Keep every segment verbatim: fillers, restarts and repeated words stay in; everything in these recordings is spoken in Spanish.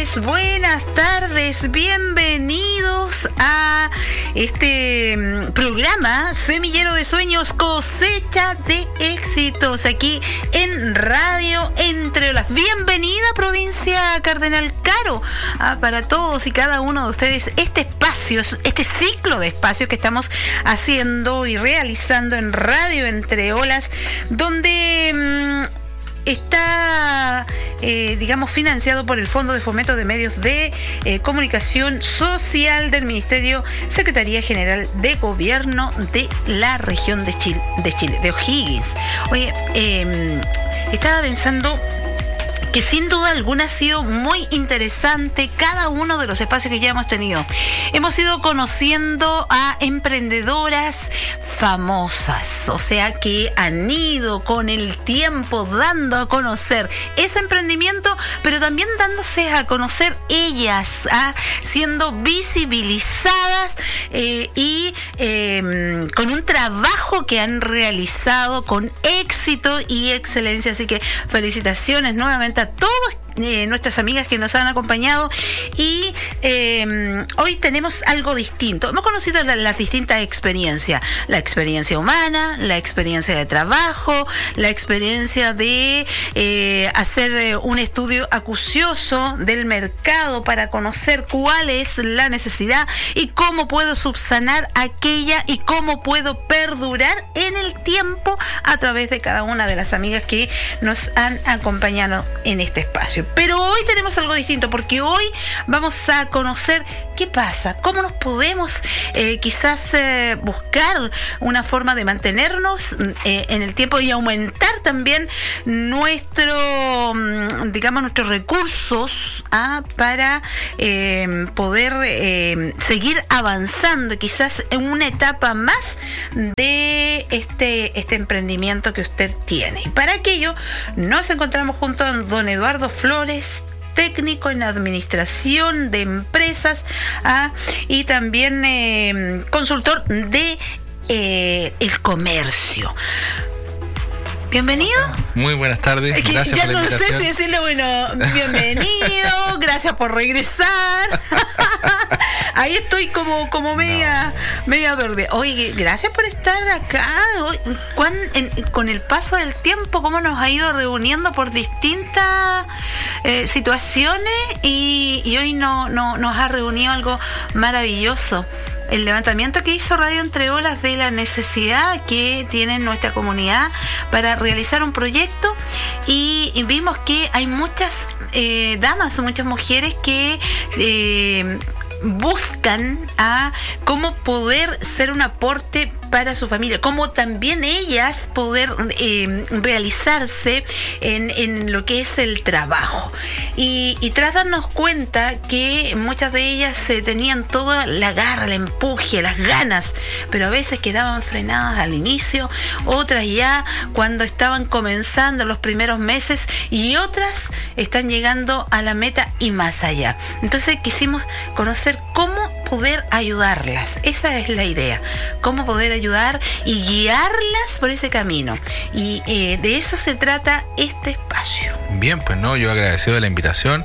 tardes, buenas tardes, bienvenidos a este programa Semillero de Sueños, cosecha de éxitos, aquí en Radio Entre Olas. Bienvenida, provincia Cardenal Caro, ah, para todos y cada uno de ustedes, este espacio, este ciclo de espacios que estamos haciendo y realizando en Radio Entre Olas, donde mmm, está, eh, digamos, financiado por el Fondo de Fomento de Medios de eh, Comunicación Social del Ministerio Secretaría General de Gobierno de la región de Chile, de, Chile, de O'Higgins. Oye, eh, estaba pensando que sin duda alguna ha sido muy interesante cada uno de los espacios que ya hemos tenido. Hemos ido conociendo a emprendedoras famosas, o sea, que han ido con el tiempo dando a conocer ese emprendimiento, pero también dándose a conocer ellas, ¿ah? siendo visibilizadas eh, y eh, con un trabajo que han realizado con éxito y excelencia. Así que felicitaciones nuevamente a todas eh, nuestras amigas que nos han acompañado, y eh, hoy tenemos algo distinto. Hemos conocido la, las distintas experiencias, la experiencia humana, la experiencia de trabajo, la experiencia de eh, hacer eh, un estudio acucioso del mercado para conocer cuál es la necesidad y cómo puedo subsanar aquella y cómo puedo perdurar en el tiempo a través de cada una de las amigas que nos han acompañado en este espacio. Pero hoy tenemos algo distinto, porque hoy vamos a conocer qué pasa, cómo nos podemos eh, quizás eh, buscar una forma de mantenernos eh, en el tiempo y aumentar también nuestro, digamos, nuestros recursos ¿ah? para eh, poder eh, seguir avanzando quizás en una etapa más de este, este emprendimiento que usted tiene. Y para aquello nos encontramos junto a don Eduardo Flores, técnico en administración de empresas ¿ah? y también eh, consultor de eh, el comercio. Bienvenido. Muy buenas tardes. Es que gracias ya por la no invitación. sé si decirle, bueno, bienvenido, gracias por regresar. Ahí estoy como, como media, no. media verde. Oye, gracias por estar acá. Hoy, ¿cuán, en, con el paso del tiempo, cómo nos ha ido reuniendo por distintas eh, situaciones y, y hoy no, no, nos ha reunido algo maravilloso. El levantamiento que hizo Radio Entre Olas de la necesidad que tiene nuestra comunidad para realizar un proyecto, y, y vimos que hay muchas eh, damas, muchas mujeres que eh, buscan a cómo poder ser un aporte para su familia, como también ellas poder eh, realizarse en, en lo que es el trabajo. Y, y tras darnos cuenta que muchas de ellas eh, tenían toda la garra, el empuje, las ganas, pero a veces quedaban frenadas al inicio, otras ya cuando estaban comenzando los primeros meses, y otras están llegando a la meta y más allá. Entonces quisimos conocer cómo poder ayudarlas. Esa es la idea, cómo poder ayudar y guiarlas por ese camino, y eh, de eso se trata este espacio. Bien, pues no, yo agradecido de la invitación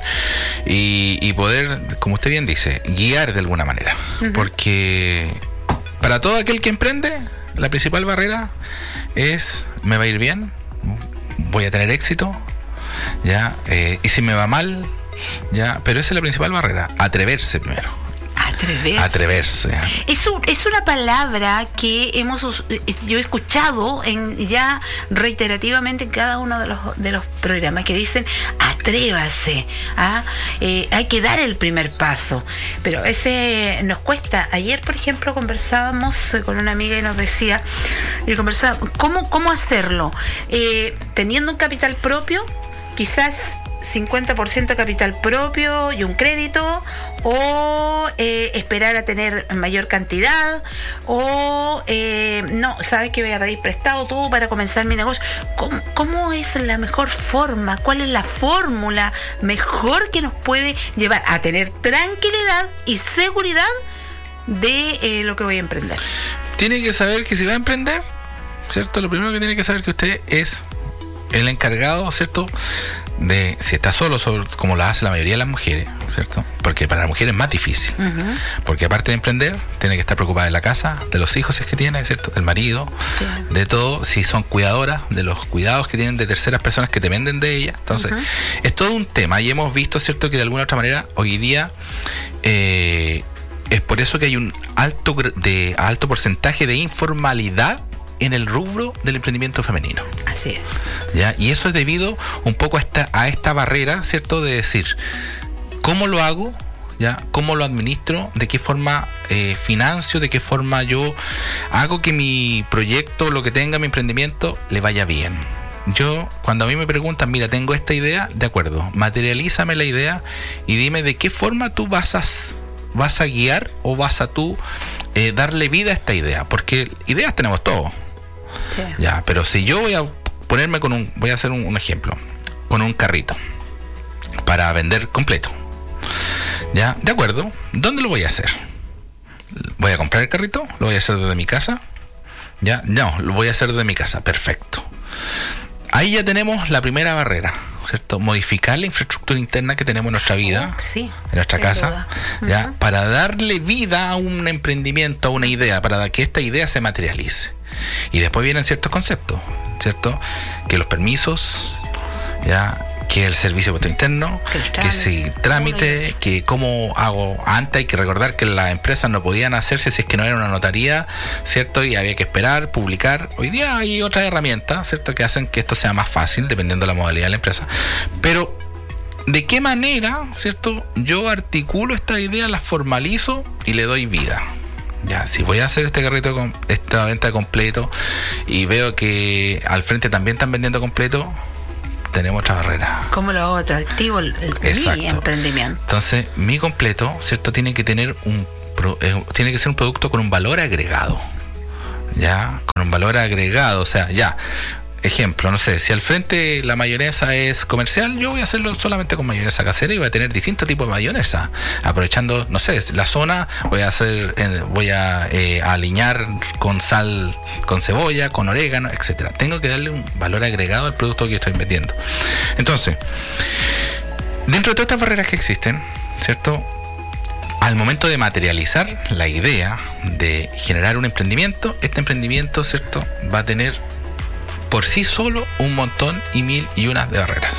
y, y poder, como usted bien dice, guiar de alguna manera, uh-huh. porque para todo aquel que emprende, la principal barrera es: me va a ir bien, voy a tener éxito, ya, eh, y si me va mal, ya, pero esa es la principal barrera, atreverse primero. Atreverse. Atreverse. Es, un, es una palabra que hemos yo he escuchado en, ya reiterativamente en cada uno de los, de los programas, que dicen atrévase, ¿ah? eh, hay que dar el primer paso, pero a veces nos cuesta. Ayer, por ejemplo, conversábamos con una amiga y nos decía, y conversaba, ¿cómo, cómo hacerlo? Eh, teniendo un capital propio, quizás cincuenta por ciento capital propio y un crédito, o eh, esperar a tener mayor cantidad, o eh, no, sabes que voy a pedir prestado tú para comenzar mi negocio. ¿Cómo, ¿Cómo es la mejor forma? ¿Cuál es la fórmula mejor que nos puede llevar a tener tranquilidad y seguridad de eh, lo que voy a emprender? Tiene que saber que si va a emprender, ¿cierto? Lo primero que tiene que saber que usted es el encargado, ¿cierto?, de si está solo, sobre, como lo hace la mayoría de las mujeres, ¿cierto? Porque para las mujeres es más difícil. Uh-huh. Porque aparte de emprender, tiene que estar preocupada de la casa, de los hijos si es que tiene, ¿cierto? Del marido, sí. de todo, si son cuidadoras, de los cuidados que tienen de terceras personas que dependen de ella. Entonces, uh-huh. es todo un tema y hemos visto, ¿cierto? Que de alguna u otra manera, hoy día, eh, es por eso que hay un alto, de, alto porcentaje de informalidad en el rubro del emprendimiento femenino. Así es. ¿Ya? Y eso es debido un poco a esta, a esta barrera, ¿cierto? De decir, ¿cómo lo hago? ¿Ya? ¿Cómo lo administro? ¿De qué forma eh, financio? ¿De qué forma yo hago que mi proyecto, lo que tenga, mi emprendimiento, le vaya bien? Yo, cuando a mí me preguntan, mira, tengo esta idea, de acuerdo, materialízame la idea y dime de qué forma tú vas a, vas a guiar o vas a tú eh, darle vida a esta idea. Porque ideas tenemos todos. Sí. Ya, pero si yo voy a ponerme con un, voy a hacer un, un ejemplo, con un carrito para vender completo, ya, de acuerdo, ¿dónde lo voy a hacer? ¿Voy a comprar el carrito? ¿Lo voy a hacer desde mi casa? Ya, no, lo voy a hacer desde mi casa, perfecto. Ahí ya tenemos la primera barrera, ¿cierto? Modificar la infraestructura interna que tenemos en nuestra vida, oh, sí, en nuestra casa, uh-huh. ya, para darle vida a un emprendimiento, a una idea, para que esta idea se materialice. Y después vienen ciertos conceptos, ¿cierto? Que los permisos, ya, que el servicio de puesto interno, que, que si trámite, que cómo hago. Antes hay que recordar que las empresas no podían hacerse si es que no era una notaría, ¿cierto? Y había que esperar, publicar. Hoy día hay otras herramientas, ¿cierto? Que hacen que esto sea más fácil dependiendo de la modalidad de la empresa. Pero ¿de qué manera, ¿cierto? Yo articulo esta idea, la formalizo y le doy vida. Ya, si voy a hacer este carrito, con esta venta completo y veo que al frente también están vendiendo completo, tenemos otra barrera. ¿Cómo lo hago atractivo el, el mi emprendimiento? Entonces, mi completo, ¿cierto? Tiene que tener un eh, tiene que ser un producto con un valor agregado. Ya, con un valor agregado, o sea, ya. Ejemplo, no sé, si al frente la mayonesa es comercial, yo voy a hacerlo solamente con mayonesa casera y voy a tener distintos tipos de mayonesa, aprovechando, no sé, la zona, voy a hacer, eh, voy a eh, aliñar con sal, con cebolla, con orégano, etcétera. Tengo que darle un valor agregado al producto que estoy vendiendo. Entonces, dentro de todas estas barreras que existen, ¿cierto? Al momento de materializar la idea de generar un emprendimiento, este emprendimiento, ¿cierto?, va a tener por sí solo un montón y mil y unas de barreras.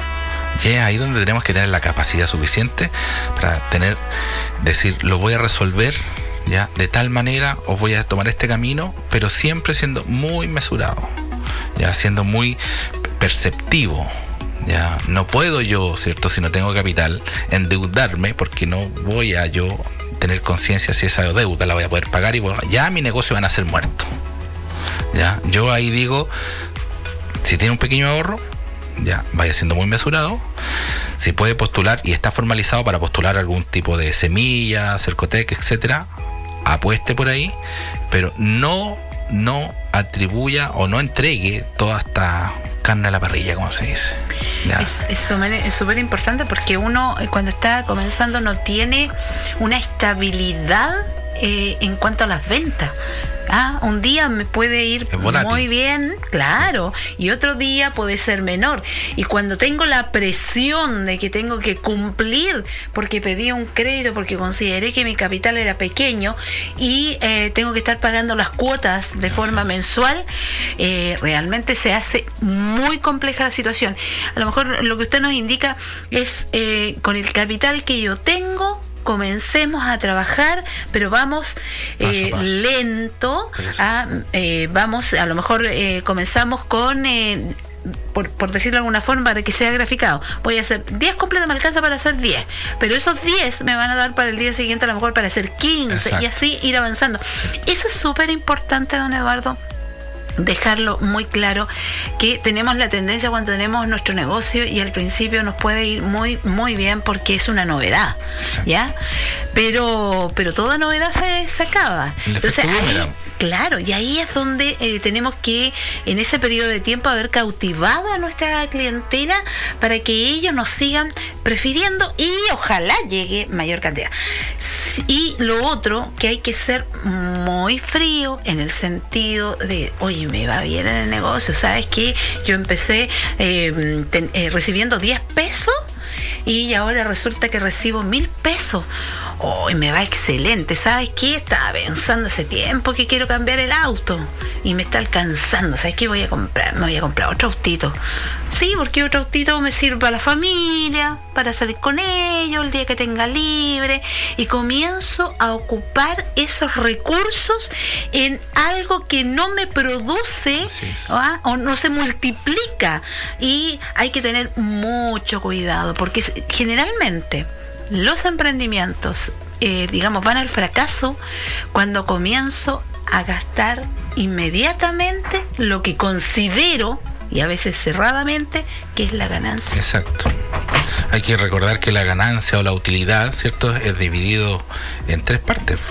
Y es ahí donde tenemos que tener la capacidad suficiente para tener, decir, lo voy a resolver ya de tal manera o voy a tomar este camino, pero siempre siendo muy mesurado, ya siendo muy perceptivo. Ya no puedo yo, ¿cierto?, si no tengo capital, endeudarme, porque no voy a yo tener conciencia si esa deuda la voy a poder pagar y bueno, ya mi negocio van a ser muerto. Ya, yo ahí digo, si tiene un pequeño ahorro, ya, vaya siendo muy mesurado. Si puede postular y está formalizado para postular algún tipo de semilla, Cercotec, etcétera, apueste por ahí, pero no, no atribuya o no entregue toda esta carne a la parrilla, como se dice. Ya. Es súper importante porque uno cuando está comenzando no tiene una estabilidad eh, en cuanto a las ventas. Ah, un día me puede ir muy bien, claro, y otro día puede ser menor. Y cuando tengo la presión de que tengo que cumplir porque pedí un crédito, porque consideré que mi capital era pequeño y eh, tengo que estar pagando las cuotas de forma mensual, eh, realmente se hace muy compleja la situación. A lo mejor lo que usted nos indica es eh, con el capital que yo tengo, comencemos a trabajar, pero vamos eh, paso, paso. lento, a, eh, vamos, a lo mejor eh, comenzamos con, eh, por, por decirlo de alguna forma, para que sea graficado, voy a hacer diez completos, me alcanza para hacer diez, pero esos diez me van a dar para el día siguiente a lo mejor para hacer quince. Exacto. Y así ir avanzando. Sí. Eso es súper importante, don Eduardo, dejarlo muy claro, que tenemos la tendencia cuando tenemos nuestro negocio y al principio nos puede ir muy muy bien porque es una novedad. Exacto. ¿Ya? Pero pero toda novedad se, se acaba. Entonces ahí, claro, y ahí es donde eh, tenemos que en ese periodo de tiempo haber cautivado a nuestra clientela para que ellos nos sigan prefiriendo y ojalá llegue mayor cantidad. Y lo otro, que hay que ser muy frío en el sentido de, oye, me va bien en el negocio. ¿Sabes qué? Yo empecé eh, ten, eh, recibiendo diez pesos y ahora resulta que recibo mil pesos. Oh, me va excelente. ¿Sabes qué? Estaba pensando hace tiempo que quiero cambiar el auto y me está alcanzando. ¿Sabes qué? Voy a comprar, me voy a comprar otro autito. Sí, porque otro autito me sirve para la familia, para salir con ellos el día que tenga libre, y comienzo a ocupar esos recursos en algo que no me produce, ¿ah? O no se multiplica, y hay que tener mucho cuidado porque generalmente los emprendimientos, eh, digamos, van al fracaso cuando comienzo a gastar inmediatamente lo que considero, y a veces cerradamente, que es la ganancia. Exacto. Hay que recordar que la ganancia o la utilidad, ¿cierto?, es dividido en tres partes.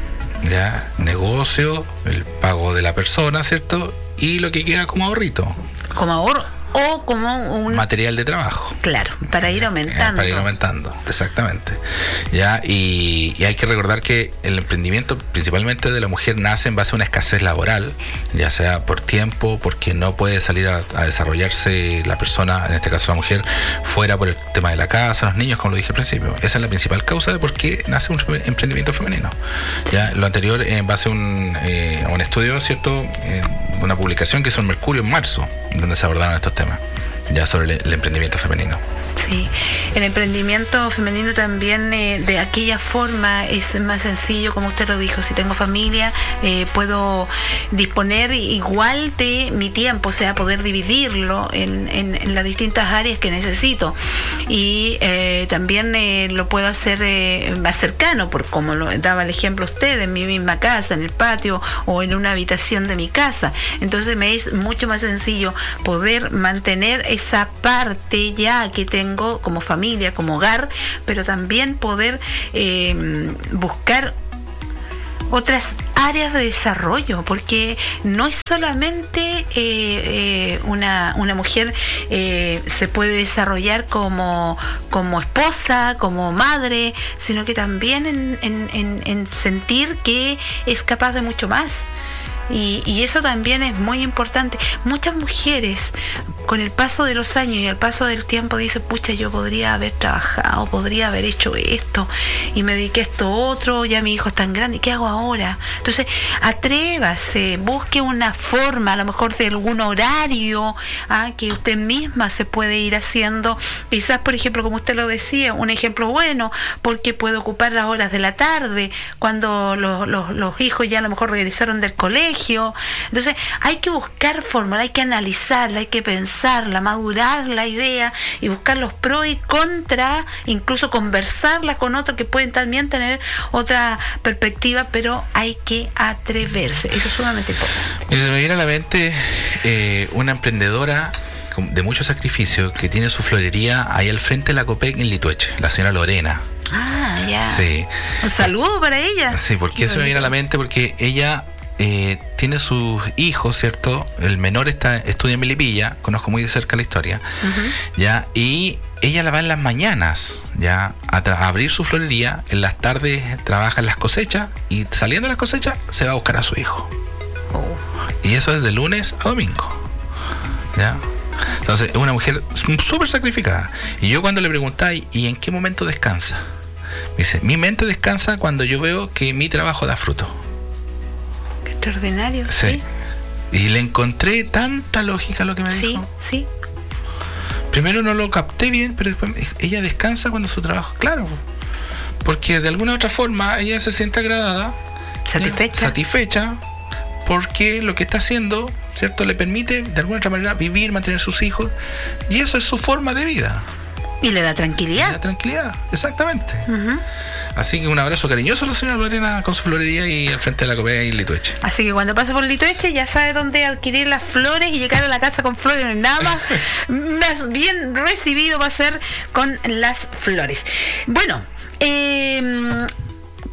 Ya, negocio, el pago de la persona, ¿cierto?, y lo que queda como ahorrito. Como ahorro. O como un material de trabajo. Claro, para ir aumentando. Para ir aumentando, exactamente. Ya, y, y hay que recordar que el emprendimiento, principalmente de la mujer, nace en base a una escasez laboral, ya sea por tiempo, porque no puede salir a, a desarrollarse la persona, en este caso la mujer, fuera por el tema de la casa, los niños, como lo dije al principio. Esa es la principal causa de por qué nace un emprendimiento femenino. Ya, lo anterior en base a un, eh, a un estudio, ¿cierto?, eh, una publicación que hizo en Mercurio en marzo, donde se abordaron estos temas ya sobre el, el emprendimiento femenino. Sí, el emprendimiento femenino también eh, de aquella forma es más sencillo, como usted lo dijo. Si tengo familia, eh, puedo disponer igual de mi tiempo, o sea, poder dividirlo en, en, en las distintas áreas que necesito, y eh, también eh, lo puedo hacer eh, más cercano, por como lo daba el ejemplo usted, en mi misma casa, en el patio o en una habitación de mi casa. Entonces me es mucho más sencillo poder mantener esa parte ya que tengo como familia, como hogar, pero también poder eh, buscar otras áreas de desarrollo, porque no es solamente eh, eh, una, una mujer eh, se puede desarrollar como, como esposa, como madre, sino que también en, en, en, en sentir que es capaz de mucho más. Y, y eso también es muy importante. Muchas mujeres, con el paso de los años y el paso del tiempo, dicen, pucha, yo podría haber trabajado, podría haber hecho esto, y me dediqué a esto otro, ya mi hijo es tan grande, ¿qué hago ahora? Entonces, atrévase, busque una forma, a lo mejor de algún horario, ¿ah? que usted misma se puede ir haciendo. Quizás, por ejemplo, como usted lo decía, un ejemplo bueno, porque puede ocupar las horas de la tarde, cuando los, los, los hijos ya a lo mejor regresaron del colegio. Entonces hay que buscar fórmula, hay que analizarla, hay que pensarla, madurar la idea y buscar los pros y contras, incluso conversarla con otros que pueden también tener otra perspectiva, pero hay que atreverse. Eso es sumamente importante. Y se me viene a la mente eh, una emprendedora de mucho sacrificio que tiene su florería ahí al frente de la Copec en Litueche, la señora Lorena. Ah, ya. Sí. Un saludo para ella. Sí, porque se me viene a la mente porque ella Eh, tiene sus hijos, ¿cierto? El menor está estudia en Melipilla, conozco muy de cerca la historia, uh-huh. ya, y ella la va en las mañanas, ya, a, tra- a abrir su florería, en las tardes trabaja en las cosechas, y saliendo de las cosechas se va a buscar a su hijo. Oh. Y eso es de lunes a domingo, ya. Entonces es una mujer súper sacrificada. Y yo cuando le preguntaba, ¿y en qué momento descansa? Me dice, mi mente descansa cuando yo veo que mi trabajo da fruto. Extraordinario. Sí. sí. Y le encontré tanta lógica a lo que me sí, dijo. Sí, sí. Primero no lo capté bien, pero después ella descansa cuando su trabajo. Claro. Porque de alguna u otra forma ella se siente agradada. Satisfecha. Satisfecha. Porque lo que está haciendo, ¿cierto?, le permite de alguna otra manera vivir, mantener sus hijos. Y eso es su forma de vida. Y le da tranquilidad. Y le da tranquilidad, exactamente. Uh-huh. Así que un abrazo cariñoso a la señora Lorena con su florería y al frente de la Copea y Litueche. Así que cuando pase por Litueche ya sabe dónde adquirir las flores y llegar a la casa con flores. Nada más, más bien recibido va a ser con las flores. Bueno, eh,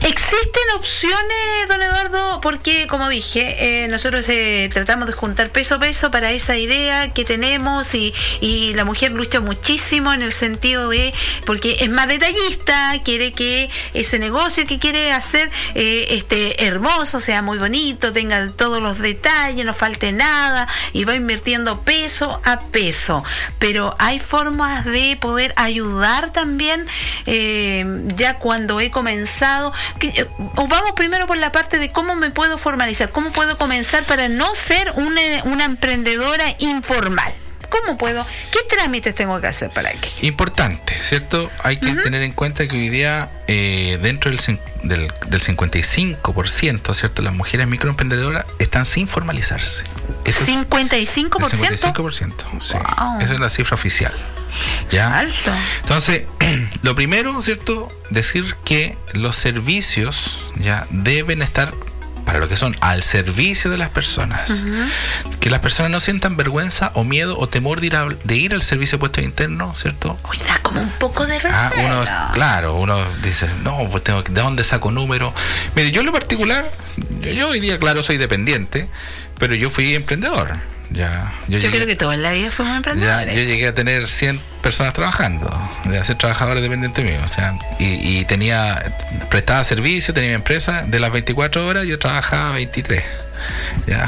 ¿Existen opciones, don Eduardo? Porque, como dije, eh, nosotros eh, tratamos de juntar peso a peso para esa idea que tenemos y, y la mujer lucha muchísimo en el sentido de, porque es más detallista, quiere que ese negocio que quiere hacer eh, esté hermoso, sea muy bonito, tenga todos los detalles, no falte nada y va invirtiendo peso a peso. Pero hay formas de poder ayudar también eh, ya cuando he comenzado. Que, o vamos primero por la parte de cómo me puedo formalizar, cómo puedo comenzar para no ser una, una emprendedora informal. ¿Cómo puedo? ¿Qué trámites tengo que hacer para aquello? Importante, ¿cierto? Hay que uh-huh. tener en cuenta que hoy día eh, dentro del, del, del cincuenta y cinco por ciento, ¿cierto? Las mujeres microemprendedoras están sin formalizarse. Eso ¿cincuenta y cinco por ciento? cincuenta y cinco por ciento, sí. Wow. Esa es la cifra oficial. ¿Ya? Alto. Entonces, lo primero, ¿cierto? Decir que los servicios ya deben estar para lo que son al servicio de las personas. Uh-huh. Que las personas no sientan vergüenza o miedo o temor de ir, a, de ir al servicio de puestos internos, ¿cierto? Uy, da como un poco de recelo. Ah, uno, claro, uno dice, no, pues tengo, ¿de dónde saco número? Mire, yo en lo particular, yo, yo hoy día, claro, soy dependiente, pero yo fui emprendedor. Ya, yo yo llegué, creo que toda la vida fuimos emprendedores. Ya, yo llegué a tener cien personas trabajando, de ser trabajadores dependientes míos, o sea, y, y tenía, prestaba servicio, tenía mi empresa, de las veinticuatro horas yo trabajaba veintitrés. Ya.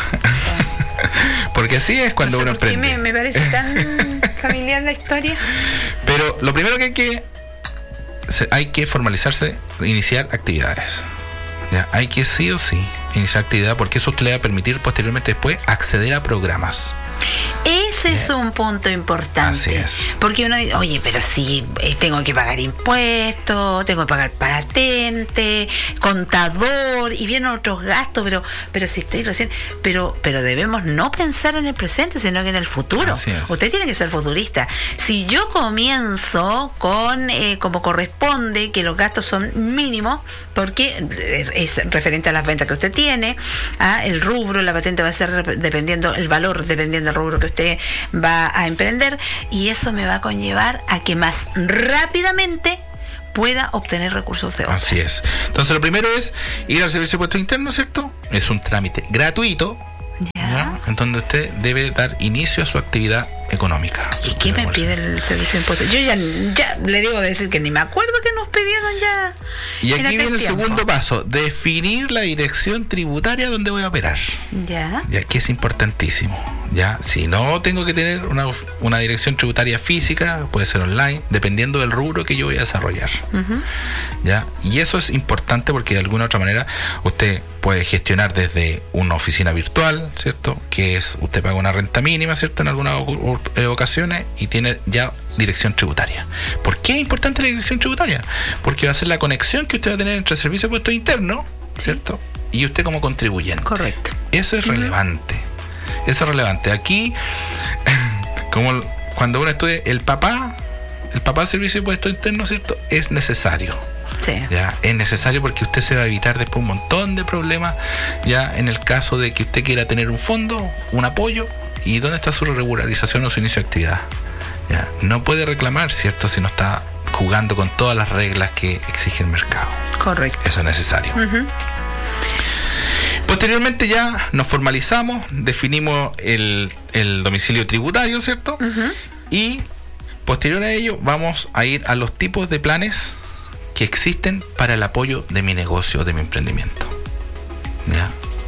Porque así es cuando no sé uno por qué emprende. Me, me parece tan familiar la historia. Pero lo primero que hay que hay que formalizarse, iniciar actividades. Ya, hay que sí o sí iniciar actividad porque eso te le va a permitir posteriormente después acceder a programas. Ese Bien. es un punto importante. Así es. Porque uno dice, oye, pero si eh, tengo que pagar impuestos, tengo que pagar patente, contador y vienen otros gastos, pero pero si estoy recién, pero pero debemos no pensar en el presente, sino que en el futuro. Así es. Usted tiene que ser futurista. Si yo comienzo con eh, como corresponde, que los gastos son mínimos, porque es referente a las ventas que usted tiene, a el rubro, la patente va a ser dependiendo el valor, dependiendo del rubro que usted va a emprender, y eso me va a conllevar a que más rápidamente pueda obtener recursos de obra. Así es. Entonces lo primero es ir al servicio de puestos internos, ¿cierto? Es un trámite gratuito, ¿ya? ¿ya? En donde usted debe dar inicio a su actividad económica. ¿Y qué me pide el servicio de impuestos? Yo ya, ya le debo decir que ni me acuerdo que nos pidieron ya. Y aquí viene el tiempo. segundo paso, definir la dirección tributaria donde voy a operar. Ya. Ya que es importantísimo. Ya, si no tengo que tener una, una dirección tributaria física, puede ser online, dependiendo del rubro que yo voy a desarrollar. Uh-huh. Ya, y eso es importante porque de alguna u otra manera usted puede gestionar desde una oficina virtual, ¿cierto? Que es, usted paga una renta mínima, ¿cierto? En algunas ocasiones y tiene ya dirección tributaria. ¿Por qué es importante la dirección tributaria? Porque va a ser la conexión que usted va a tener entre el servicio de puestos internos, ¿cierto? Y usted como contribuyente. Correcto. Eso es uh-huh. relevante. Eso es relevante. Aquí, como cuando uno estudia, el papá, el papá del servicio de puestos internos, ¿cierto? Es necesario. Sí. Ya, es necesario porque usted se va a evitar después un montón de problemas, ya en el caso de que usted quiera tener un fondo, un apoyo, y dónde está su regularización o su inicio de actividad. Ya, no puede reclamar, ¿cierto? Si no está jugando con todas las reglas que exige el mercado. Correcto. Eso es necesario. Uh-huh. Posteriormente ya nos formalizamos, definimos el, el domicilio tributario, ¿cierto? Uh-huh. Y posterior a ello vamos a ir a los tipos de planes que existen para el apoyo de mi negocio o de mi emprendimiento. ¿Ya?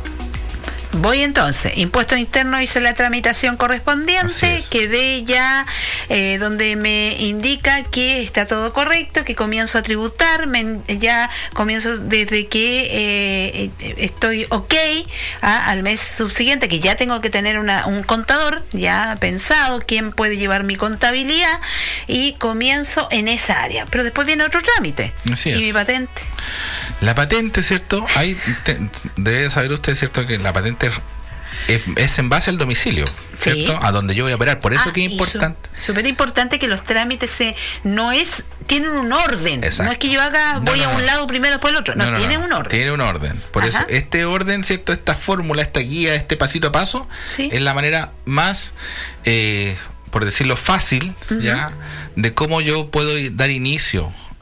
Voy entonces, impuestos internos, hice la tramitación correspondiente, quedé ya eh, donde me indica que está todo correcto, que comienzo a tributar, me, ya comienzo desde que eh, estoy ok a, al mes subsiguiente, que ya tengo que tener una, un contador ya pensado, quién puede llevar mi contabilidad, y comienzo en esa área. Pero después viene otro trámite. Así y es. mi patente. La patente, ¿cierto? Hay, te, debe saber usted, ¿cierto? Que la patente es, es en base al domicilio, ¿cierto? Sí. A donde yo voy a operar. Por eso ah, que es importante. Súper importante que los trámites se, no es, tienen un orden. Exacto. No es que yo haga, voy no, no, a un no. lado primero, después al otro. No, no, no tienen no. un orden. Tiene un orden. Por Ajá. eso, este orden, ¿cierto? Esta fórmula, esta guía, este pasito a paso, ¿sí? Es la manera más, eh, por decirlo fácil, uh-huh. ¿ya? De cómo yo puedo dar inicio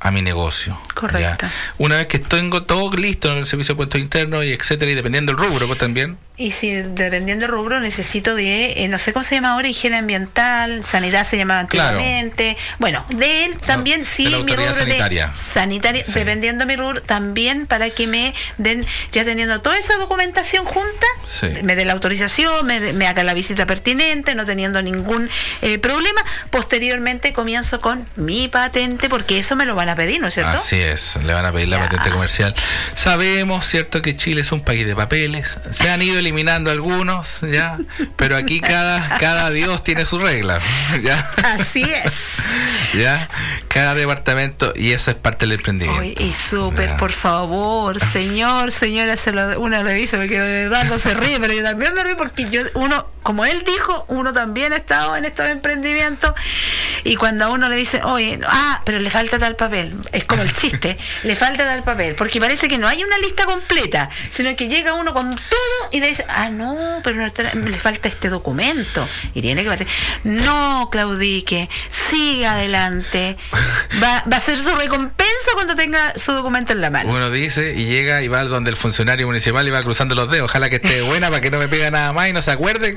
a mi negocio. Correcto. ¿Ya? Una vez que tengo todo listo en el servicio de puestos internos y etcétera, y dependiendo del rubro, pues también. Y si dependiendo del rubro necesito de, eh, no sé cómo se llama ahora, higiene ambiental, sanidad se llamaba antiguamente. Claro. Bueno, de él también, no, sí, mi rubro sanitaria. de sanitaria, sí. Dependiendo de mi rubro, también para que me den, ya teniendo toda esa documentación junta, sí. me dé la autorización, me, me haga la visita pertinente, no teniendo ningún eh, problema. Posteriormente comienzo con mi patente, porque eso me lo van a pedir, ¿no es cierto? Así es, le van a pedir la ya. patente comercial. Sabemos, ¿cierto?, que Chile es un país de papeles. Se han ido eliminando algunos, ya, pero aquí cada cada Dios tiene su regla, ya. Así es. Ya, cada departamento, y eso es parte del emprendimiento. Oye, y súper, por favor, señor, señora, se lo, una le dice, porque de verdad no se ríe, pero yo también me río porque yo, uno, como él dijo, uno también ha estado en estos emprendimientos, y cuando a uno le dice, oye, ah, pero le falta tal papel, es como el chiste, le falta tal papel, porque parece que no hay una lista completa, sino que llega uno con todo y le dice, ah, no, pero no, le falta este documento, y tiene que partir. No claudique, siga adelante, va, va a ser su recompensa cuando tenga su documento en la mano. Uno dice y llega y va donde el funcionario municipal y va cruzando los dedos, ojalá que esté buena para que no me pega nada más y no se acuerde.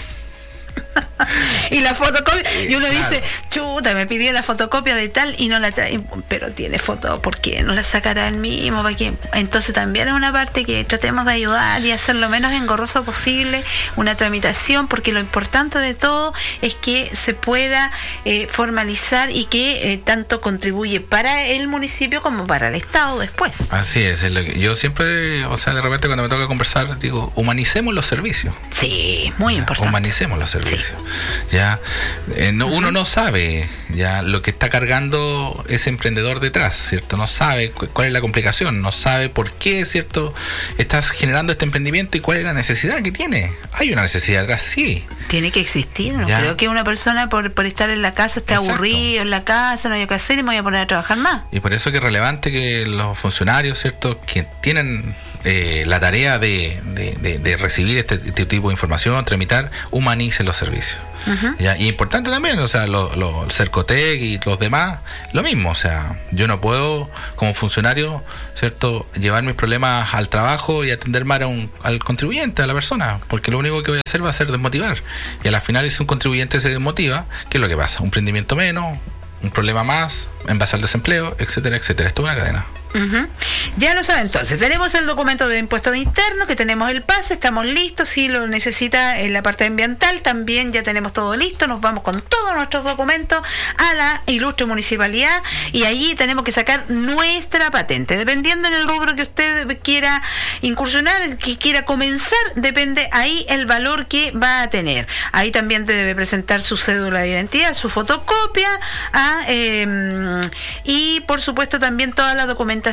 Y la fotocopia, y uno claro. dice, chuta, me pidió la fotocopia de tal y no la trae, pero tiene foto, ¿por qué no la sacará él mismo? ¿Para qué? Entonces también es una parte que tratemos de ayudar y hacer lo menos engorroso posible una tramitación, porque lo importante de todo es que se pueda eh, formalizar y que eh, tanto contribuye para el municipio como para el Estado después. Así es, es lo que yo siempre, o sea, de repente cuando me toca conversar, digo, humanicemos los servicios. Sí, muy ya, importante. Humanicemos los servicios. Sí. Ya eh, no, uno no sabe ya lo que está cargando ese emprendedor detrás, ¿cierto? No sabe cu- cuál es la complicación, no sabe por qué, ¿cierto?, estás generando este emprendimiento y cuál es la necesidad que tiene. Hay una necesidad detrás, sí. Tiene que existir, no ya. creo que una persona por, por estar en la casa esté Exacto. aburrido en la casa, no hay que hacer y me voy a poner a trabajar más. Y por eso que es relevante que los funcionarios, ¿cierto?, que tienen eh, la tarea de, de, de, de recibir este, este tipo de información, tramitar, humanicen los servicios. Uh-huh. ¿Ya? Y importante también, o sea, los lo, Cercotec y los demás, lo mismo, o sea, yo no puedo como funcionario, ¿cierto?, llevar mis problemas al trabajo y atender mal a un, al contribuyente, a la persona, porque lo único que voy a hacer va a ser desmotivar, y a la final si un contribuyente se desmotiva, ¿qué es lo que pasa? Un emprendimiento menos, un problema más, en base al desempleo, etcétera, etcétera. Esto es una cadena. Uh-huh. Ya lo saben, entonces tenemos el documento de impuestos internos, que tenemos el pase, estamos listos. Si lo necesita en la parte ambiental, también ya tenemos todo listo. Nos vamos con todos nuestros documentos a la ilustre municipalidad y allí tenemos que sacar nuestra patente. Dependiendo en el rubro que usted quiera incursionar, que quiera comenzar, depende ahí el valor que va a tener. Ahí también te debe presentar su cédula de identidad, su fotocopia, ah, eh, y por supuesto también toda la documentación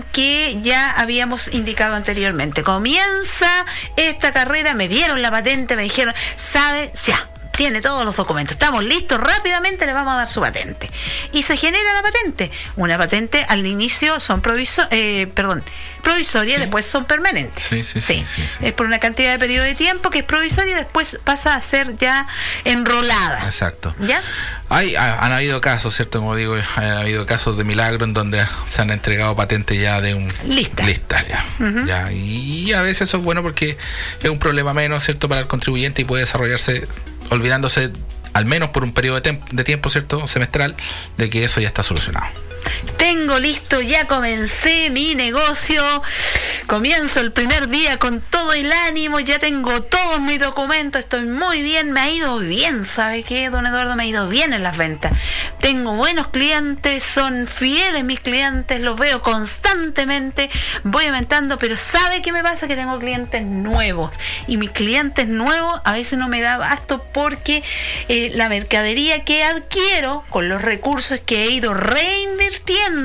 que ya habíamos indicado anteriormente. Comienza esta carrera, me dieron la patente, me dijeron, sabe, ya, tiene todos los documentos, estamos listos, rápidamente le vamos a dar su patente. Y se genera la patente. Una patente al inicio son proviso, eh, perdón, provisoria, sí. Después son permanentes. Sí sí, sí, sí, sí, sí. Es por una cantidad de periodo de tiempo que es provisoria y después pasa a ser ya enrolada. Exacto. ¿Ya? Hay, han habido casos, ¿cierto? Como digo, han habido casos de milagro en donde se han entregado patentes ya de un lista. Lista ya, uh-huh. ya. Y a veces eso es bueno porque es un problema menos, ¿cierto?, para el contribuyente y puede desarrollarse olvidándose al menos por un periodo de, tem- de tiempo, ¿cierto?, semestral, de que eso ya está solucionado. Tengo listo, ya comencé mi negocio, comienzo el primer día con todo el ánimo, ya tengo todos mis documentos, estoy muy bien, me ha ido bien, ¿sabe qué, don Eduardo? Me ha ido bien en las ventas. Tengo buenos clientes, son fieles mis clientes, los veo constantemente, voy aumentando, pero ¿sabe qué me pasa? Que tengo clientes nuevos y mis clientes nuevos a veces no me da abasto porque eh, la mercadería que adquiero con los recursos que he ido reinvirtiendo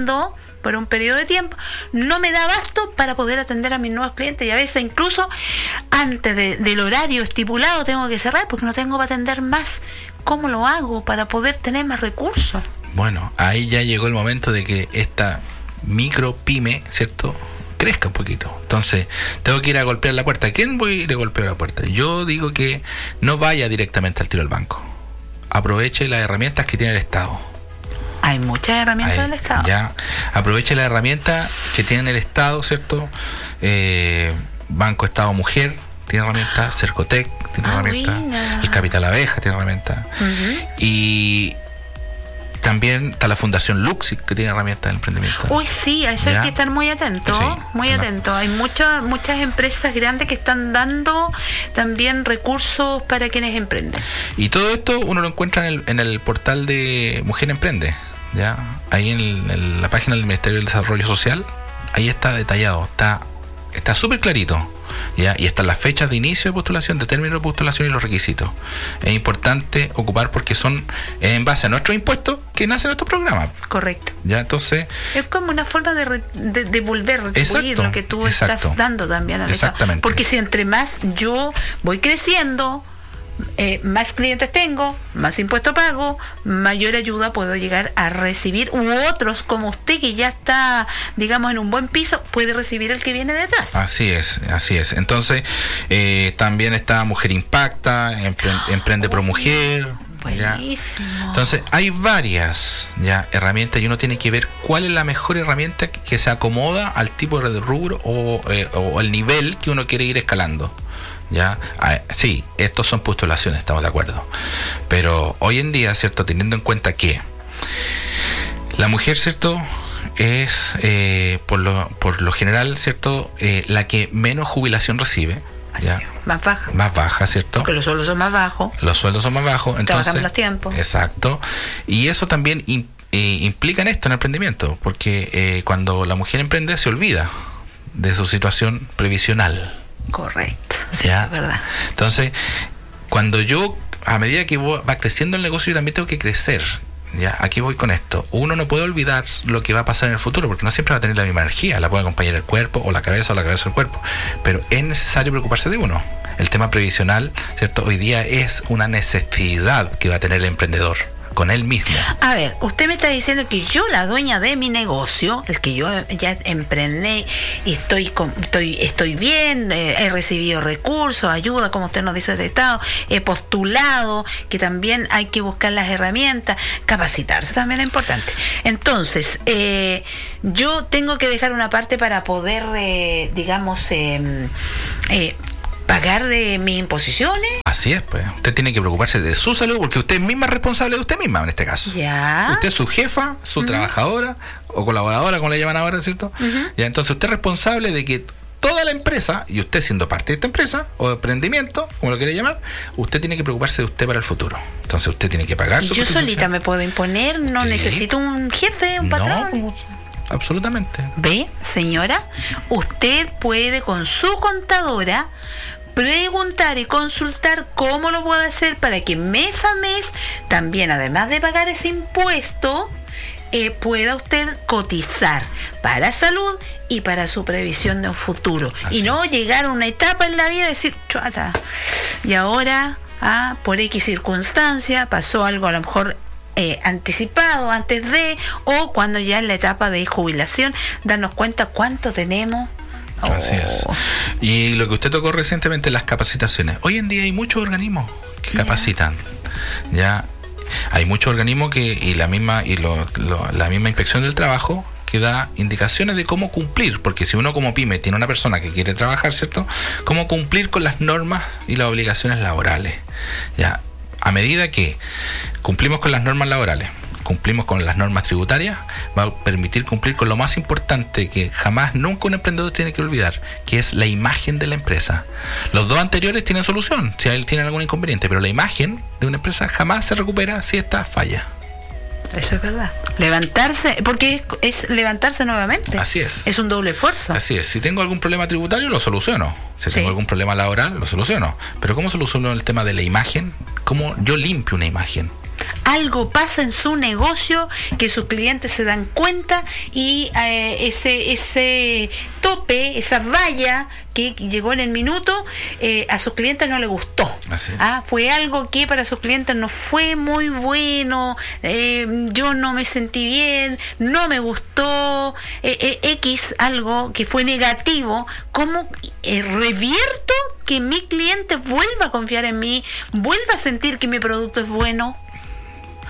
por un periodo de tiempo, no me da abasto para poder atender a mis nuevos clientes y a veces incluso antes de, del horario estipulado tengo que cerrar porque no tengo para atender más. ¿Cómo lo hago para poder tener más recursos? Bueno, ahí ya llegó el momento de que esta micro pyme, ¿cierto?, crezca un poquito. Entonces, tengo que ir a golpear la puerta. ¿Quién voy a ir a golpear la puerta? Yo digo que no vaya directamente al tiro al banco. Aproveche las herramientas que tiene el Estado. Hay muchas herramientas Hay, del Estado. Ya, aproveche la herramienta que tiene el Estado, ¿cierto? Eh, Banco Estado Mujer tiene herramienta, Cercotec tiene ah, herramienta, buena. el Capital Abeja tiene herramienta, uh-huh. y también está la Fundación Luxic que tiene herramientas de emprendimiento. Uy, sí, a eso hay que estar muy atento, sí, muy claro. atento. Hay muchas muchas empresas grandes que están dando también recursos para quienes emprenden. Y todo esto uno lo encuentra en el, en el portal de Mujer Emprende, ya ahí en, el, en la página del Ministerio del Desarrollo Social, ahí está detallado, está está súper clarito. ¿Ya? Y están las fechas de inicio de postulación, de término de postulación y los requisitos. Es importante ocupar porque son en base a nuestros impuestos que nacen estos programas. Correcto. Ya, entonces es como una forma de, re, de devolver, retribuir lo que tú exacto, estás dando también al exactamente. Estado. Porque si entre más yo voy creciendo, eh, más clientes tengo, más impuesto pago, mayor ayuda puedo llegar a recibir, u otros como usted que ya está, digamos, en un buen piso, puede recibir el que viene detrás. Así es, así es. Entonces, eh, también está Mujer Impacta, Empre- Emprende Pro Mujer. Buenísimo. ¿Ya? Entonces, hay varias ya herramientas y uno tiene que ver cuál es la mejor herramienta que, que se acomoda al tipo de rubro o, eh, o al nivel que uno quiere ir escalando. ¿Ya? Ah, sí, estos son postulaciones, estamos de acuerdo. Pero hoy en día, ¿cierto? Teniendo en cuenta que la mujer, ¿cierto? Es, eh, por, lo, por lo general, ¿cierto? Eh, la que menos jubilación recibe. ¿Ya? Más baja. Más baja, ¿cierto? Porque los sueldos son más bajos. Los sueldos son más bajos. Entonces, los tiempos. Exacto. Y eso también in, eh, implica en esto, en el emprendimiento. Porque eh, cuando la mujer emprende, se olvida de su situación previsional. Correcto, sí, ¿ya? Es verdad. Entonces, cuando yo, a medida que va creciendo el negocio, yo también tengo que crecer. ¿Ya? Aquí voy con esto. Uno no puede olvidar lo que va a pasar en el futuro, porque no siempre va a tener la misma energía, la puede acompañar el cuerpo, o la cabeza, o la cabeza del cuerpo. Pero es necesario preocuparse de uno. El tema previsional, ¿cierto? Hoy día es una necesidad que va a tener el emprendedor con él mismo. A ver, usted me está diciendo que yo, la dueña de mi negocio, el que yo ya emprendí y estoy con, estoy estoy bien, eh, he recibido recursos, ayuda, como usted nos dice, del Estado, he postulado, que también hay que buscar las herramientas, capacitarse también es importante. Entonces, eh, yo tengo que dejar una parte para poder, eh, digamos, eh, eh, pagar de mis imposiciones. Así es, pues. Usted tiene que preocuparse de su salud, porque usted misma es responsable de usted misma en este caso. Ya. Usted es su jefa, su uh-huh. trabajadora o colaboradora, como le llaman ahora, ¿cierto? Uh-huh. Ya, entonces usted es responsable de que toda la empresa, y usted siendo parte de esta empresa o de emprendimiento, como lo quiere llamar, usted tiene que preocuparse de usted para el futuro. Entonces usted tiene que pagar su Yo solita me puedo imponer, no sí. necesito un jefe, un patrón. No, absolutamente. ¿Ve, señora? Usted puede con su contadora preguntar y consultar cómo lo puede hacer para que mes a mes, también además de pagar ese impuesto, eh, pueda usted cotizar para salud y para su previsión de un futuro. Así y no es. Llegar a una etapa en la vida y decir, chuata, y ahora, ah, por X circunstancia, pasó algo a lo mejor Eh, anticipado antes de, o cuando ya en la etapa de jubilación, darnos cuenta cuánto tenemos. Oh. Así es. Y lo que usted tocó recientemente, las capacitaciones. Hoy en día hay muchos organismos que yeah. capacitan. Ya hay muchos organismos que y la misma y lo, lo, la misma inspección del trabajo que da indicaciones de cómo cumplir, porque si uno como pyme tiene una persona que quiere trabajar, ¿cierto? Cómo cumplir con las normas y las obligaciones laborales. Ya. A medida que cumplimos con las normas laborales, cumplimos con las normas tributarias, va a permitir cumplir con lo más importante que jamás, nunca un emprendedor tiene que olvidar, que es la imagen de la empresa. Los dos anteriores tienen solución, si él tiene algún inconveniente, pero la imagen de una empresa jamás se recupera si esta falla. Eso es verdad. Levantarse, porque es, es levantarse nuevamente. Así es. Es un doble esfuerzo. Así es. Si tengo algún problema tributario, lo soluciono. Si sí. tengo algún problema laboral, lo soluciono. Pero ¿cómo soluciono el tema de la imagen? ¿Cómo yo limpio una imagen? Algo pasa en su negocio que sus clientes se dan cuenta y eh, ese ese tope, esa valla que llegó en el minuto, eh, a sus clientes no le gustó. Ah, fue algo que para sus clientes no fue muy bueno, eh, yo no me sentí bien, no me gustó, eh, eh, X, algo que fue negativo. ¿Cómo eh, revierto que mi cliente vuelva a confiar en mí, vuelva a sentir que mi producto es bueno?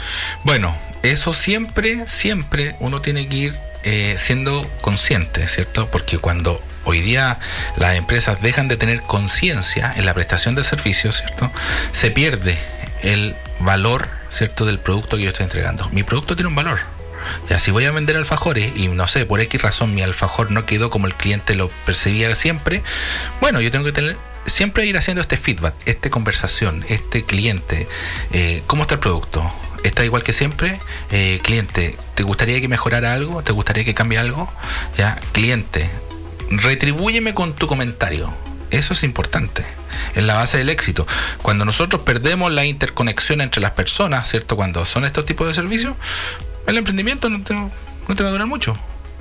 Bueno, eso siempre, siempre uno tiene que ir eh, siendo consciente, ¿cierto? Porque cuando hoy día las empresas dejan de tener conciencia en la prestación de servicios, ¿cierto? Se pierde el valor, ¿cierto?, del producto que yo estoy entregando. Mi producto tiene un valor. Ya, si voy a vender alfajores y no sé, por X razón mi alfajor no quedó como el cliente lo percibía siempre, bueno, yo tengo que tener siempre ir haciendo este feedback, esta conversación, este cliente, eh, ¿cómo está el producto? ¿Está igual que siempre? Eh, cliente, ¿te gustaría que mejorara algo? ¿Te gustaría que cambie algo? Ya, cliente, retribúyeme con tu comentario. Eso es importante, es la base del éxito. Cuando nosotros perdemos la interconexión entre las personas, ¿cierto? Cuando son estos tipos de servicios, el emprendimiento no te, no te va a durar mucho.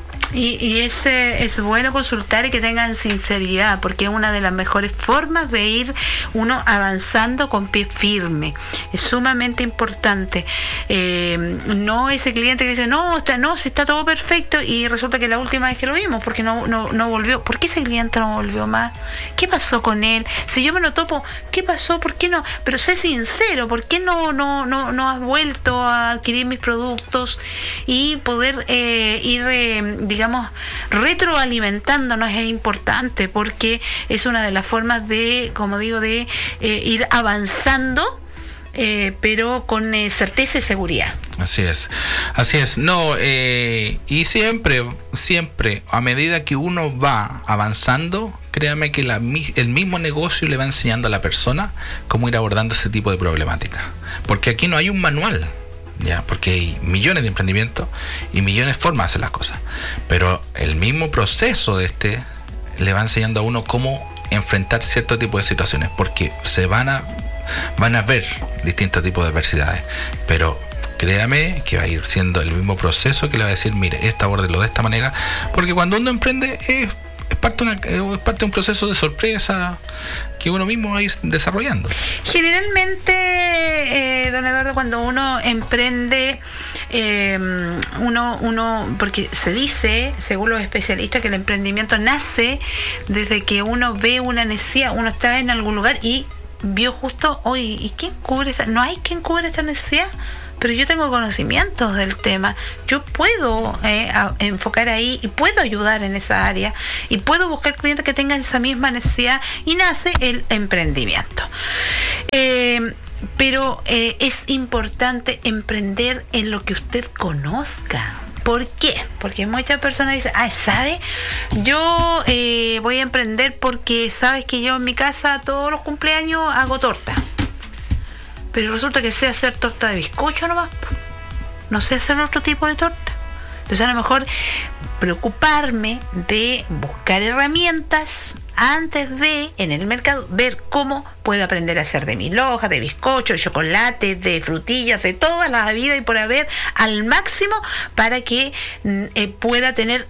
Y, y es, eh, es bueno consultar y que tengan sinceridad, porque es una de las mejores formas de ir uno avanzando con pie firme. Es sumamente importante. Eh, no ese cliente que dice, no, está, no, si está todo perfecto, y resulta que la última vez que lo vimos, porque no, no, no volvió. ¿Por qué ese cliente no volvió más? ¿Qué pasó con él? Si yo me lo topo, ¿qué pasó? ¿Por qué no? Pero sé sincero, ¿por qué no, no, no, no has vuelto a adquirir mis productos? Y poder eh, ir, eh, digamos, digamos, retroalimentándonos es importante, porque es una de las formas de, como digo, de eh, ir avanzando, eh, pero con eh, certeza y seguridad. Así es, así es. No, eh, y siempre, siempre, a medida que uno va avanzando, créame que la, el mismo negocio le va enseñando a la persona cómo ir abordando ese tipo de problemática. Porque aquí no hay un manual. Ya, porque hay millones de emprendimientos y millones de formas de hacer las cosas, pero el mismo proceso de este le va enseñando a uno cómo enfrentar cierto tipo de situaciones, porque se van a van a ver distintos tipos de adversidades, pero créame que va a ir siendo el mismo proceso que le va a decir, mire, esta abórdelo de esta manera, porque cuando uno emprende es Es parte, una, es parte de un proceso de sorpresa que uno mismo va a ir desarrollando. Generalmente, eh, don Eduardo, cuando uno emprende, eh, uno, uno, porque se dice, según los especialistas, que el emprendimiento nace desde que uno ve una necesidad, uno está en algún lugar y vio justo, oye, ¿y quién cubre esta? ¿No hay quien cubre esta necesidad? Pero yo tengo conocimientos del tema, yo puedo eh, a, enfocar ahí y puedo ayudar en esa área y puedo buscar clientes que tengan esa misma necesidad, y nace el emprendimiento. Eh, pero eh, es importante emprender en lo que usted conozca. ¿Por qué? Porque muchas personas dicen, ay, ¿sabe? Yo eh, voy a emprender porque sabes que yo en mi casa todos los cumpleaños hago torta. Pero resulta que sé hacer torta de bizcocho nomás, no sé hacer otro tipo de torta. Entonces a lo mejor preocuparme de buscar herramientas antes de, en el mercado, ver cómo puedo aprender a hacer de mil hojas, de bizcocho, de chocolate, de frutillas, de todas las vida y por haber al máximo, para que eh, pueda tener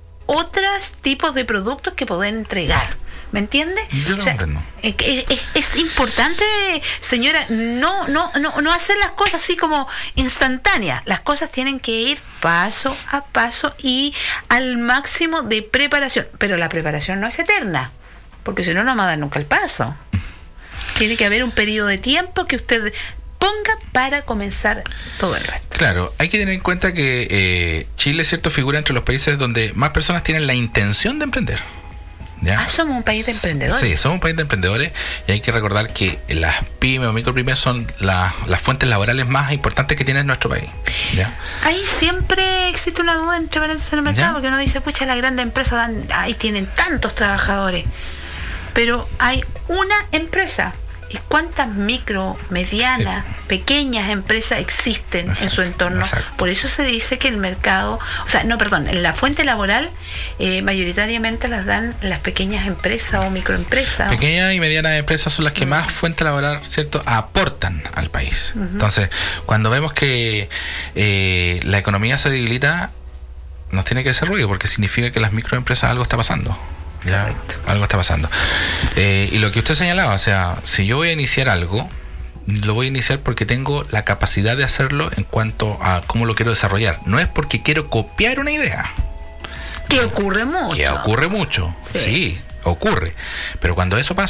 otros tipos de productos que poder entregar. ¿Me entiende? Yo no o sea, comprendo. Es, es, es importante, señora, no, no, no, no hacer las cosas así como instantáneas. Las cosas tienen que ir paso a paso y al máximo de preparación. Pero la preparación no es eterna, porque si no, no va a dar nunca el paso. Tiene que haber un periodo de tiempo que usted ponga para comenzar todo el resto. Claro, hay que tener en cuenta que eh, Chile, cierto, figura entre los países donde más personas tienen la intención de emprender. ¿Ya? Ah, somos un país de emprendedores. Sí, somos un país de emprendedores, y hay que recordar que las pymes o micropymes son la, las fuentes laborales más importantes que tiene nuestro país. ¿Ya? Ahí siempre existe una duda entre paréntesis en el mercado, ¿Ya? porque uno dice, pucha, las grandes empresas dan, ahí tienen tantos trabajadores, pero hay una empresa. ¿Y cuántas micro, medianas, sí. pequeñas empresas existen exacto, en su entorno? Exacto. Por eso se dice que el mercado, o sea, no, perdón, la fuente laboral eh, mayoritariamente las dan las pequeñas empresas o microempresas. Pequeñas y medianas empresas son las que uh-huh. más fuente laboral, ¿cierto?, aportan al país. Uh-huh. Entonces, cuando vemos que eh, la economía se debilita, nos tiene que hacer ruido, porque significa que las microempresas algo está pasando. Ya, correcto. Algo está pasando. Eh, y lo que usted señalaba, o sea, si yo voy a iniciar algo, lo voy a iniciar porque tengo la capacidad de hacerlo en cuanto a cómo lo quiero desarrollar. No es porque quiero copiar una idea. Que ocurre mucho. Que ocurre mucho, sí, sí ocurre. Pero cuando eso pasa,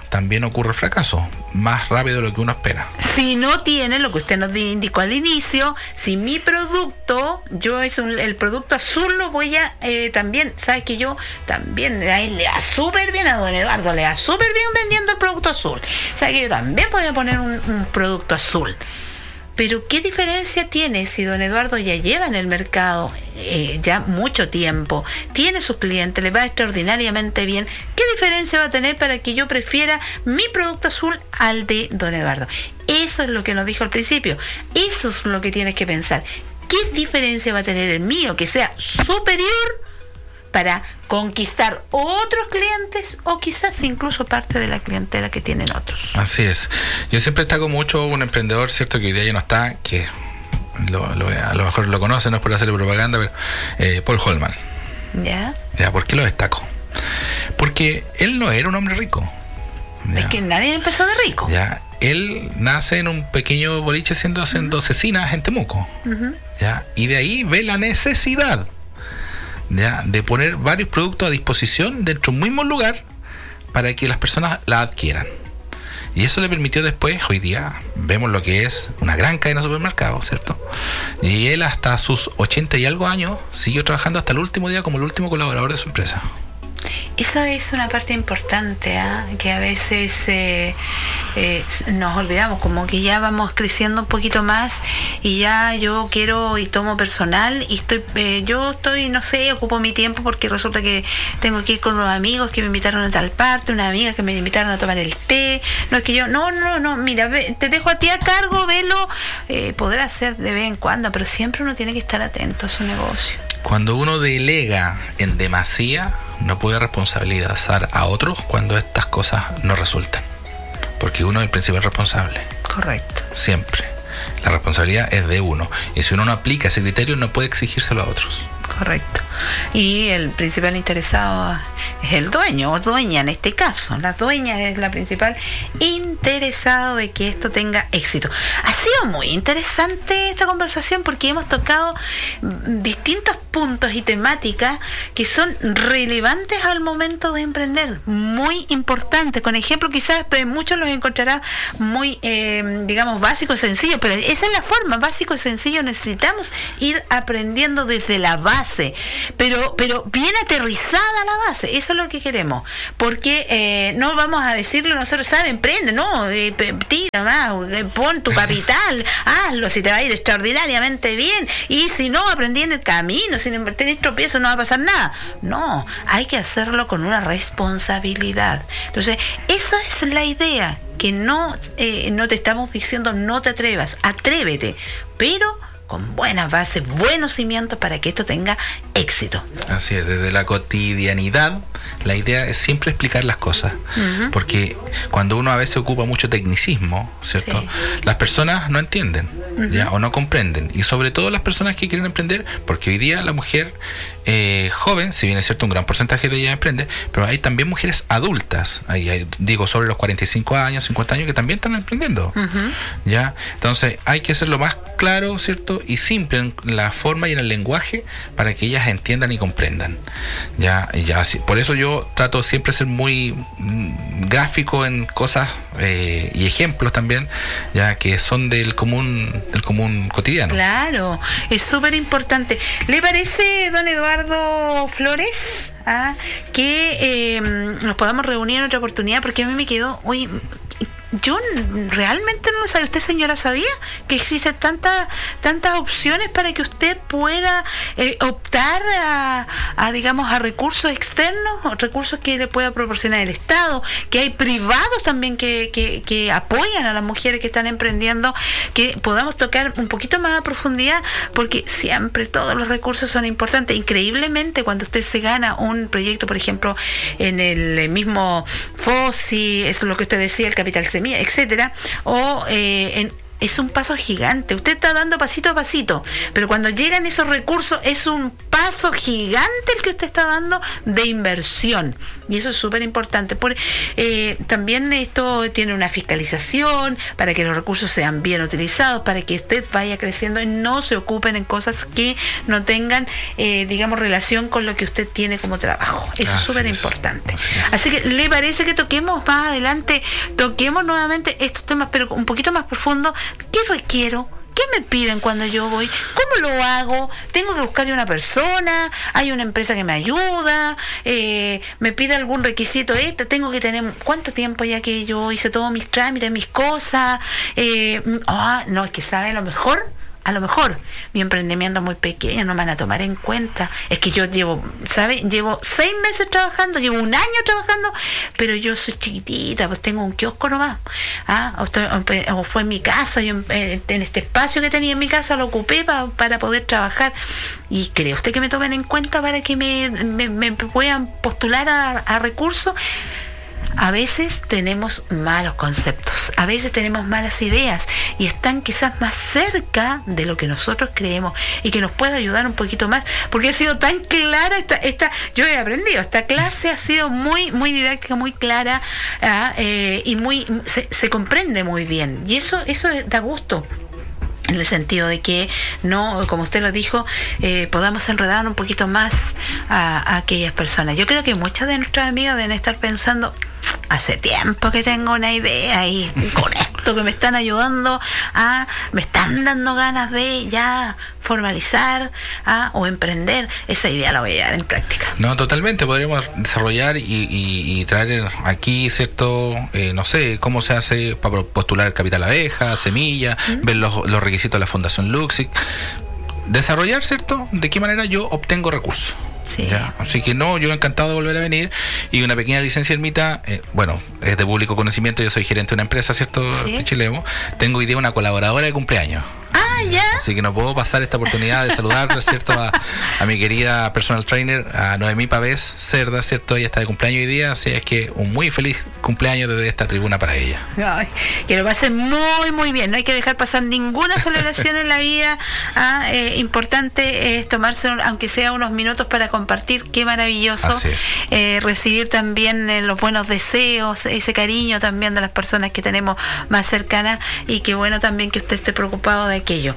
también ocurre el fracaso, más rápido de lo que uno espera. Si no tiene lo que usted nos indicó al inicio, si mi producto, yo es un, el producto azul lo voy a eh, también, ¿sabes que yo también a él le va súper bien, a don Eduardo le va súper bien vendiendo el producto azul? ¿Sabes que yo también podría poner un, un producto azul? Pero ¿qué diferencia tiene si don Eduardo ya lleva en el mercado eh, ya mucho tiempo, tiene sus clientes, le va extraordinariamente bien? ¿Qué diferencia va a tener para que yo prefiera mi producto azul al de don Eduardo? Eso es lo que nos dijo al principio. Eso es lo que tienes que pensar. ¿Qué diferencia va a tener el mío que sea superior para conquistar otros clientes o quizás incluso parte de la clientela que tienen otros? Así es. Yo siempre destaco mucho un emprendedor, cierto, que hoy día ya no está, que lo, lo, a lo mejor lo conocen, no es por hacerle propaganda, pero eh, Paul Holman. ¿Ya? ¿Ya? ¿Por qué lo destaco? Porque él no era un hombre rico. ¿Ya? Es que nadie empezó de rico. ¿Ya? Él nace en un pequeño boliche siendo, haciendo uh-huh. cecinas en Temuco. Uh-huh. ¿Ya? Y de ahí ve la necesidad, ¿ya?, de poner varios productos a disposición dentro de un mismo lugar para que las personas la adquieran. Y eso le permitió después, hoy día, vemos lo que es una gran cadena de supermercados, ¿cierto? Y él hasta sus ochenta y algo años siguió trabajando hasta el último día como el último colaborador de su empresa. Esa es una parte importante, ¿eh? Que a veces eh, eh, nos olvidamos, como que ya vamos creciendo un poquito más y ya yo quiero y tomo personal y estoy, eh, yo estoy, no sé, ocupo mi tiempo porque resulta que tengo que ir con unos amigos que me invitaron a tal parte, una amiga que me invitaron a tomar el té, no es que yo, no, no, no, mira, ve, te dejo a ti a cargo, velo, eh, poder hacer de vez en cuando, pero siempre uno tiene que estar atento a su negocio. Cuando uno delega en demasía, no puede responsabilizar a otros cuando estas cosas no resultan, porque uno es el principal responsable. Correcto. Siempre. La responsabilidad es de uno, y si uno no aplica ese criterio no puede exigírselo a otros. Correcto. Y el principal interesado es el dueño o dueña en este caso. La dueña es la principal interesado de que esto tenga éxito. Ha sido muy interesante esta conversación porque hemos tocado distintos puntos y temáticas que son relevantes al momento de emprender. Muy importantes. Con ejemplo, quizás muchos los encontrarán muy, eh, digamos, básicos y sencillos, pero esa es la forma, básico y sencillo. Necesitamos ir aprendiendo desde la base, pero pero bien aterrizada la base. Eso es lo que queremos, porque eh, no vamos a decirle nosotros, sabe, emprende, no, eh, tira más, eh, pon tu capital, hazlo, si te va a ir extraordinariamente bien, y si no, aprendí en el camino, si no tenés tropiezos no va a pasar nada. No, hay que hacerlo con una responsabilidad. Entonces, esa es la idea, que no, eh, no te estamos diciendo no te atrevas, atrévete, pero con buenas bases, buenos cimientos para que esto tenga éxito. Así es, desde la cotidianidad, la idea es siempre explicar las cosas, uh-huh. porque cuando uno a veces ocupa mucho tecnicismo, ¿cierto? Sí. Las personas no entienden, uh-huh. ¿ya? O no comprenden, y sobre todo las personas que quieren emprender, porque hoy día la mujer eh, joven, si bien es cierto un gran porcentaje de ellas emprende, pero hay también mujeres adultas, hay, hay, digo sobre los cuarenta y cinco años, cincuenta años, que también están emprendiendo, uh-huh. ¿ya? Entonces hay que hacerlo más claro, ¿cierto? Y simple en la forma y en el lenguaje para que ellas entiendan y comprendan. Ya, ya, por eso yo trato siempre de ser muy mm, gráfico en cosas eh, y ejemplos también, ya que son del común, del común cotidiano. Claro, es súper importante. ¿Le parece, don Eduardo Flores, ah, que eh, nos podamos reunir en otra oportunidad? Porque a mí me quedó, uy, yo realmente no lo sabía. ¿Usted, señora, sabía que existen tantas tantas opciones para que usted pueda eh, optar a, a, digamos, a recursos externos, recursos que le pueda proporcionar el Estado, que hay privados también que, que, que apoyan a las mujeres que están emprendiendo, que podamos tocar un poquito más a profundidad, porque siempre todos los recursos son importantes. Increíblemente, cuando usted se gana un proyecto, por ejemplo, en el mismo FOSI, eso es lo que usted decía, el Capital Semilla, etcétera, o eh, en es un paso gigante. Usted está dando pasito a pasito, pero cuando llegan esos recursos es un paso gigante el que usted está dando de inversión, y eso es súper importante. Por, eh, también esto tiene una fiscalización para que los recursos sean bien utilizados, para que usted vaya creciendo y no se ocupen en cosas que no tengan, eh, digamos, relación con lo que usted tiene como trabajo. Eso Así es súper importante. Así, Así que, ¿le parece que toquemos más adelante, toquemos nuevamente estos temas, pero un poquito más profundo? ¿Qué requiero? ¿Qué me piden cuando yo voy? ¿Cómo lo hago? ¿Tengo que buscar una persona? ¿Hay una empresa que me ayuda? Eh, ¿Me pide algún requisito extra? ¿Tengo que tener cuánto tiempo ya que yo hice todos mis trámites, mis cosas? Eh, oh, no, es que sabe, a lo mejor... A lo mejor mi emprendimiento es muy pequeño, no me van a tomar en cuenta. Es que yo llevo, ¿sabe? Llevo seis meses trabajando, llevo un año trabajando, pero yo soy chiquitita, pues tengo un kiosco nomás. ¿Ah? O, estoy, o fue en mi casa, yo en, en este espacio que tenía en mi casa lo ocupé pa, para poder trabajar. ¿Y cree usted que me tomen en cuenta para que me, me, me puedan postular a, a recursos? A veces tenemos malos conceptos, a veces tenemos malas ideas y están quizás más cerca de lo que nosotros creemos y que nos puede ayudar un poquito más, porque ha sido tan clara esta, esta yo he aprendido, esta clase ha sido muy muy didáctica, muy clara, ¿ah? eh, y muy se, se comprende muy bien, y eso eso da gusto. En el sentido de que no, como usted lo dijo, eh, podamos enredar un poquito más a, a aquellas personas. Yo creo que muchas de nuestras amigas deben estar pensando, hace tiempo que tengo una idea y con esto que me están ayudando, a, me están dando ganas de ya formalizar a, o emprender, esa idea la voy a llevar en práctica. No, totalmente, podríamos desarrollar y, y, y traer aquí, ¿cierto? Eh, no sé, cómo se hace para postular capital abeja, semilla, ¿Mm? ver los, los requisitos de la Fundación Luxic, desarrollar, ¿cierto? De qué manera yo obtengo recursos. Sí. Ya, así que no, yo encantado de volver a venir. Y una pequeña licencia ermita, eh, bueno, es de público conocimiento, yo soy gerente de una empresa, ¿cierto? ¿Sí? Chilemo. Tengo hoy día una colaboradora de cumpleaños. Ah, ya. Así que no puedo pasar esta oportunidad de saludar, ¿cierto? A, a mi querida personal trainer, a Noemí Pavés Cerda, ¿cierto? Ella está de cumpleaños hoy día, así es que un muy feliz cumpleaños desde esta tribuna para ella. Ay, que lo pase muy, muy bien. No hay que dejar pasar ninguna celebración en la vida. Ah, eh, importante es tomarse, aunque sea unos minutos, para compartir. Qué maravilloso. Así es. Eh, recibir también eh, los buenos deseos, ese cariño también de las personas que tenemos más cercanas, y qué bueno también que usted esté preocupado de aquello.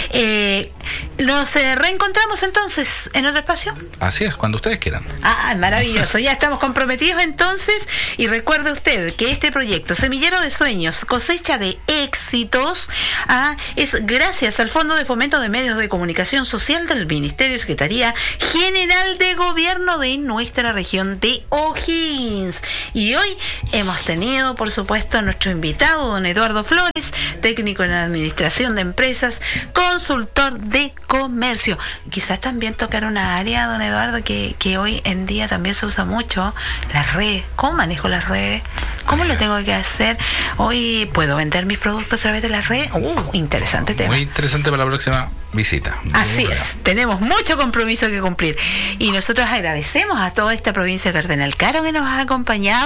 Eh, ¿Nos eh, reencontramos entonces en otro espacio? Así es, cuando ustedes quieran. Ah, maravilloso, ya estamos comprometidos entonces, y recuerde usted que este proyecto Semillero de Sueños, Cosecha de Éxitos, ah, es gracias al Fondo de Fomento de Medios de Comunicación Social del Ministerio y Secretaría General de Gobierno de nuestra región de O'Higgins. Y hoy hemos tenido, por supuesto, a nuestro invitado, don Eduardo Flores, técnico en administración de empresas, consultor de comercio. Quizás también tocar una área, don Eduardo, que, que hoy en día también se usa mucho, las redes. ¿Cómo manejo las redes? ¿Cómo lo tengo que hacer? Hoy puedo vender mis productos a través de las redes. Uh, interesante tema. Muy interesante para la próxima visita. Así es, tenemos mucho compromiso que cumplir, y nosotros agradecemos a toda esta provincia de Cardenal Caro que nos ha acompañado.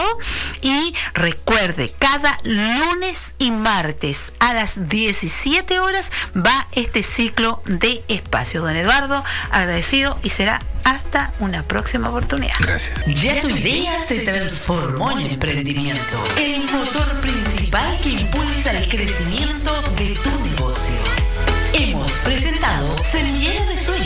Y recuerde, cada lunes y martes a las diecisiete horas va este ciclo de espacio. Don Eduardo, agradecido, y será hasta una próxima oportunidad. Gracias. Ya tu idea se transformó en emprendimiento, el motor principal que impulsa el crecimiento de tu negocio. Hemos presentado Semillero de Sueños.